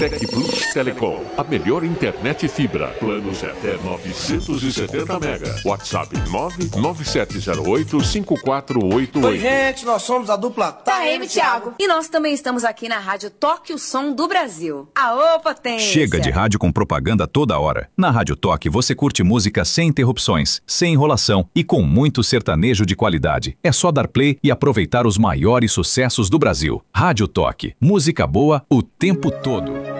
Tec Plus Telecom, a melhor internet fibra. Planos até 970 mega. WhatsApp 997085488. Oi, gente, nós somos a dupla Taeme Thiago. E nós também estamos aqui na Rádio Toque, o som do Brasil. Aô, potência! Chega de rádio com propaganda toda hora. Na Rádio Toque você curte música sem interrupções, sem enrolação e com muito sertanejo de qualidade. É só dar play e aproveitar os maiores sucessos do Brasil. Rádio Toque, música boa o tempo todo.